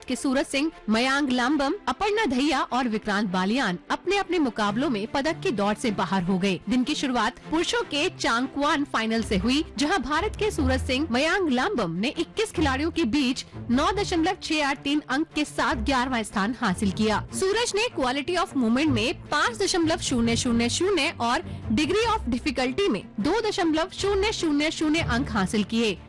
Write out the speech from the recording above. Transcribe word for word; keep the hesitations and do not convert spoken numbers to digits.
के सूरज सिंह, मयांक लांबम, अपर्णा दहिया और विक्रांत बालियान अपने अपने मुकाबलों में पदक की दौड़ से बाहर हो गए। दिन की शुरुआत पुरुषों के चांगक्वान फाइनल से हुई, जहां भारत के सूरज सिंह, मयांक लांबम ने इक्कीस खिलाड़ियों के बीच नौ दशमलव छह आठ तीन अंक के साथ ग्यारहवां स्थान हासिल किया। सूरज ने क्वालिटी ऑफ मूवमेंट में पाँच दशमलव शून्य शून्य शून्य और डिग्री ऑफ डिफिकल्टी में दो दशमलव शून्य शून्य शून्य अंक हासिल किए।